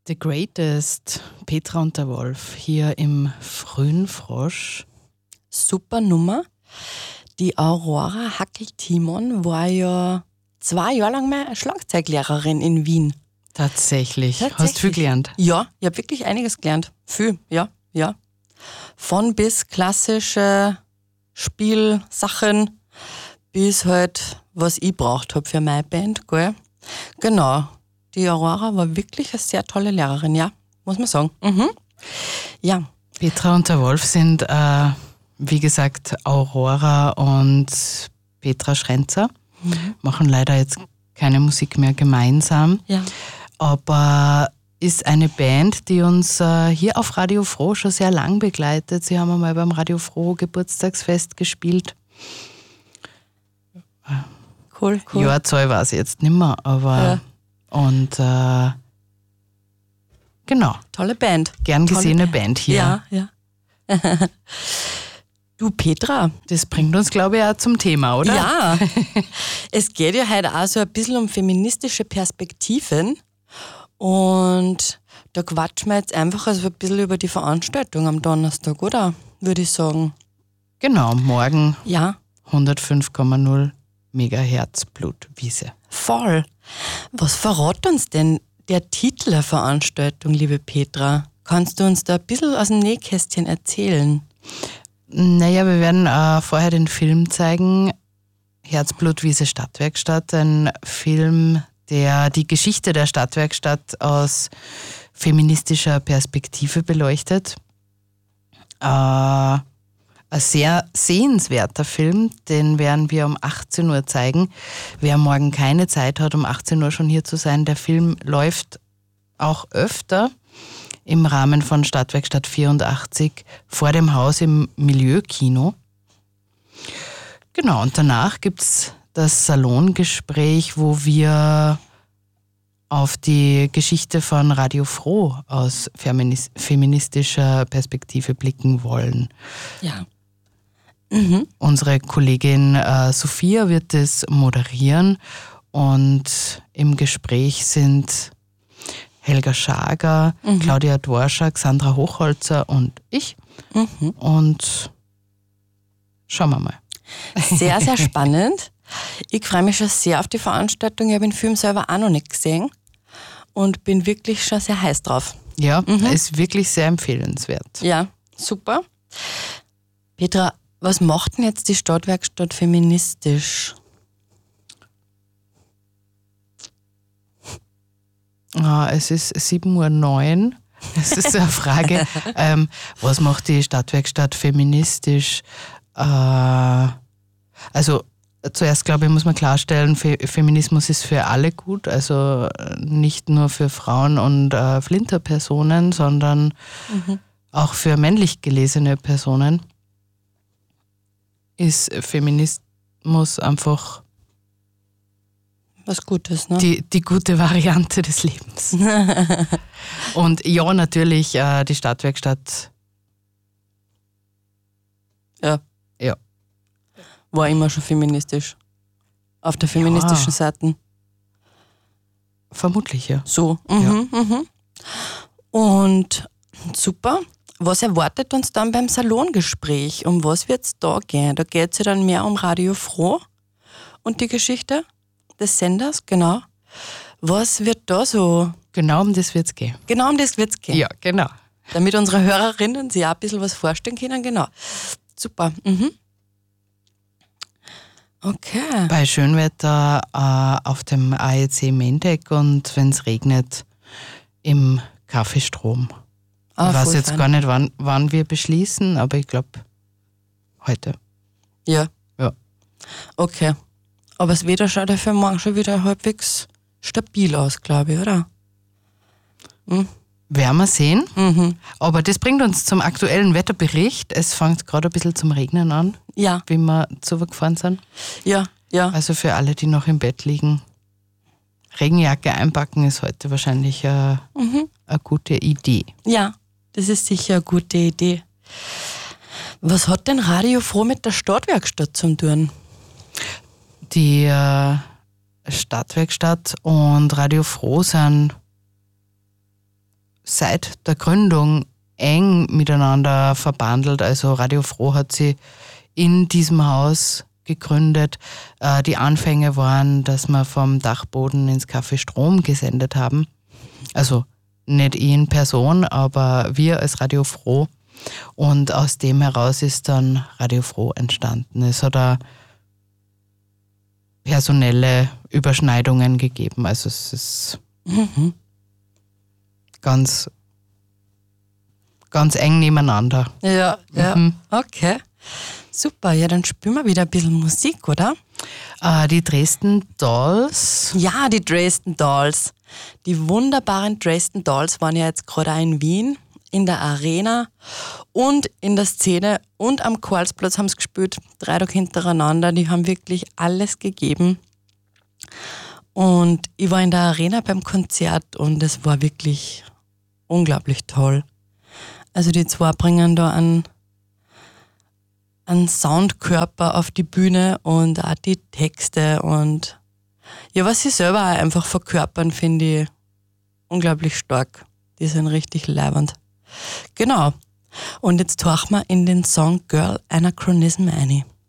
The Greatest, Petra und der Wolf, hier im frühen Frosch. Super Nummer. Die Aurora Hackel-Timon war ja 2 Jahre lang meine Schlagzeuglehrerin in Wien. Tatsächlich. Hast du viel gelernt? Ja, ich habe wirklich einiges gelernt. Viel, ja. Von bis klassische Spielsachen bis halt, was ich braucht habe für meine Band, gell? Genau. Die Aurora war wirklich eine sehr tolle Lehrerin, ja, muss man sagen. Ja. Petra und der Wolf sind, wie gesagt, Aurora und Petra Schrenzer. Machen leider jetzt keine Musik mehr gemeinsam. Ja. Aber ist eine Band, die uns hier auf Radio Froh schon sehr lang begleitet. Sie haben einmal beim Radio Froh Geburtstagsfest gespielt. Cool. Jahrzahl weiß ich jetzt nicht mehr, aber Ja. und genau, Tolle Band. gern Tolle gesehene Band hier. Ja. Du Petra, Das bringt uns, glaube ich, auch zum Thema, oder? ja, es geht ja heute auch so ein bisschen um feministische Perspektiven und da quatschen wir jetzt einfach also ein bisschen über die Veranstaltung am Donnerstag, oder? Würde ich sagen. Genau, morgen Ja, 105,0 Megahertz Blutwiese. voll. Was verrät uns denn der Titel der Veranstaltung, liebe Petra? Kannst du uns da ein bisschen aus dem Nähkästchen erzählen? Naja, wir werden vorher den Film zeigen, Herzblutwiese Stadtwerkstatt, ein Film, der die Geschichte der Stadtwerkstatt aus feministischer Perspektive beleuchtet. Ein sehr sehenswerter Film, den werden wir um 18 Uhr zeigen. Wer morgen keine Zeit hat, um 18 Uhr schon hier zu sein, der Film läuft auch öfter im Rahmen von Stadtwerkstatt 84 vor dem Haus im Milieukino. Genau, und danach gibt es das Salongespräch, wo wir auf die Geschichte von Radio Froh aus feministischer Perspektive blicken wollen. Ja. Unsere Kollegin Sophia wird es moderieren und im Gespräch sind Helga Schager, Claudia Dworschak, Sandra Hochholzer und ich. Und schauen wir mal. Sehr, sehr spannend. Ich freue mich schon sehr auf die Veranstaltung. Ich habe den Film selber auch noch nicht gesehen und bin wirklich schon sehr heiß drauf. Ja, ist wirklich sehr empfehlenswert. Ja, super. Petra, was macht denn jetzt die Stadtwerkstatt feministisch? Es ist 7:09 Uhr. Das ist eine Frage. Was macht die Stadtwerkstatt feministisch? Also zuerst, glaube ich, muss man klarstellen, Feminismus ist für alle gut, also nicht nur für Frauen und Flinterpersonen, sondern auch für männlich gelesene Personen ist Feminismus einfach Was Gutes, ne? die gute Variante des Lebens. Und ja, natürlich die Stadtwerkstatt. Ja. Ja. War immer schon feministisch. Auf der feministischen Seite. Vermutlich, ja. So. Und super. Was erwartet uns dann beim Salongespräch? Um was wird es da gehen? Da geht es ja dann mehr um Radio Froh und die Geschichte des Senders, genau. Was wird da so? Genau um das wird es gehen. Genau um das wird es gehen. Ja, genau. Damit unsere Hörerinnen sich auch ein bisschen was vorstellen können, genau. Super. Okay. Bei Schönwetter auf dem AEC Main-Deck und wenn es regnet, im Kaffeestrom. Ich weiß voll jetzt fein. gar nicht, wann wir beschließen, aber ich glaube, heute. Ja. Ja. Okay. Aber das Wetter schaut ja für morgen schon wieder halbwegs stabil aus, glaube ich, oder? Werden wir sehen. Aber das bringt uns zum aktuellen Wetterbericht. Es fängt gerade ein bisschen zum Regnen an, Ja, wie wir zugefahren sind. ja. Also für alle, die noch im Bett liegen, Regenjacke einpacken ist heute wahrscheinlich eine gute Idee. Ja, das ist sicher eine gute Idee. Was hat denn Radio Froh mit der Stadtwerkstatt zu tun? Die Stadtwerkstatt und Radio Froh sind seit der Gründung eng miteinander verbandelt. Also Radio Froh hat sie in diesem Haus gegründet. Die Anfänge waren, dass wir vom Dachboden ins Café Strom gesendet haben. Also nicht ich in Person, aber wir als Radio Froh. Und aus dem heraus ist dann Radio Froh entstanden. Es hat auch personelle Überschneidungen gegeben. Also es ist ganz eng nebeneinander. Ja, okay. Super, ja, dann spielen wir wieder ein bisschen Musik, oder? Die Dresden Dolls. Ja, die Dresden Dolls. Die wunderbaren Dresden Dolls waren ja jetzt gerade auch in Wien, in der Arena und in der Szene und am Karlsplatz haben sie gespielt, 3 Tage hintereinander. Die haben wirklich alles gegeben. Und ich war in der Arena beim Konzert und es war wirklich unglaublich toll. Also die zwei bringen da einen Soundkörper auf die Bühne und auch die Texte und ja, was sie selber auch einfach verkörpern, finde ich unglaublich stark. Die sind richtig leibernd. Genau. Und jetzt tauchen wir in den Song Girl Anachronism ein.